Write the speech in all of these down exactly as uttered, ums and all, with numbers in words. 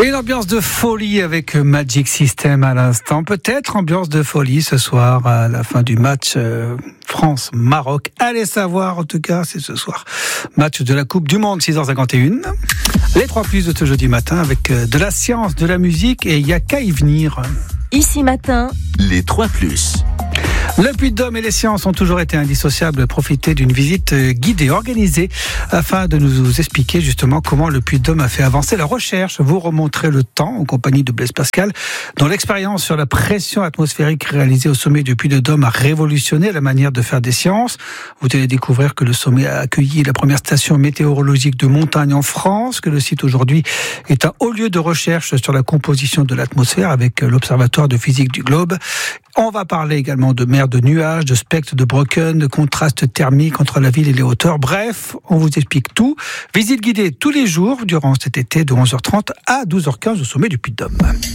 Et une ambiance de folie avec Magic System à l'instant. Peut-être ambiance de folie ce soir à la fin du match euh, France-Maroc. Allez savoir, en tout cas, c'est ce soir. Match de la Coupe du Monde, six heures cinquante et une. Les trois plus de ce jeudi matin avec euh, de la science, de la musique et il n'y a qu'à y venir. Ici matin, les trois plus. Le Puy-de-Dôme et les sciences ont toujours été indissociables. Profitez d'une visite guidée organisée afin de nous expliquer justement comment le Puy-de-Dôme a fait avancer la recherche. Vous remonterez le temps en compagnie de Blaise Pascal, dont l'expérience sur la pression atmosphérique réalisée au sommet du Puy-de-Dôme a révolutionné la manière de faire des sciences. Vous allez découvrir que le sommet a accueilli la première station météorologique de montagne en France, que le site aujourd'hui est un haut lieu de recherche sur la composition de l'atmosphère avec l'Observatoire de physique du globe. On va parler également de mer de nuages, de spectres de Brocken, de contraste thermique entre la ville et les hauteurs. Bref, on vous explique tout. Visite guidée tous les jours durant cet été de onze heures trente à douze heures quinze au sommet du Puy-de-Dôme.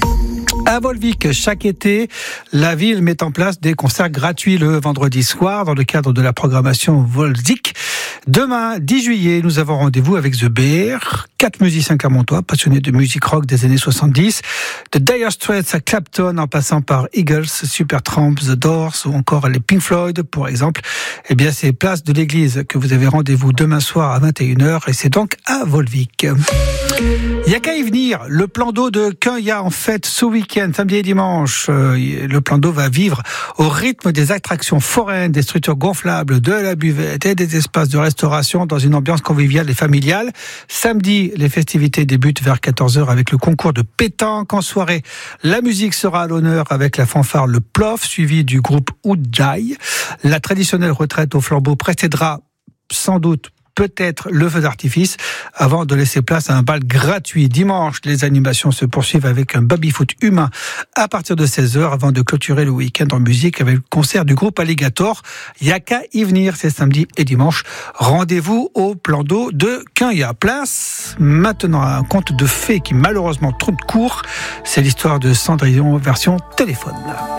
À Volvic, chaque été, la ville met en place des concerts gratuits le vendredi soir dans le cadre de la programmation Volvic. Demain, dix juillet, nous avons rendez-vous avec The Bear, quatre musiciens clermontois passionnés de musique rock des années soixante-dix, de Dire Straits à Clapton en passant par Eagles, Supertramp, The Doors ou encore les Pink Floyd pour exemple. Eh bien, c'est place de l'église que vous avez rendez-vous demain soir à vingt et une heures et c'est donc à Volvic. Il n'y a qu'à y venir. Le plan d'eau de Quenya en fête ce week-end, samedi et dimanche. Le plan d'eau va vivre au rythme des attractions foraines, des structures gonflables, de la buvette et des espaces de restauration dans une ambiance conviviale et familiale. Samedi, les festivités débutent vers quatorze heures avec le concours de pétanque. En soirée, la musique sera à l'honneur avec la fanfare Le Plof, suivi du groupe Oudjaï. La traditionnelle retraite au flambeau précédera sans doute peut-être le feu d'artifice, avant de laisser place à un bal gratuit. Dimanche, les animations se poursuivent avec un baby-foot humain à partir de seize heures, avant de clôturer le week-end en musique avec le concert du groupe Alligator. Il n'y a qu'à y venir, c'est samedi et dimanche. Rendez-vous au plan d'eau de Quenya. Place maintenant à un conte de fées qui malheureusement trop court. C'est l'histoire de Cendrillon version téléphone.